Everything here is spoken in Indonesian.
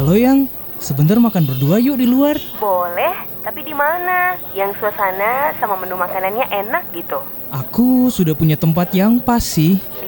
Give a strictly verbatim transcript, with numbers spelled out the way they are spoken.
Halo Yang, sebentar makan berdua yuk di luar. Boleh, tapi di mana? Yang suasana sama menu makanannya enak gitu. Aku sudah punya tempat yang pas sih.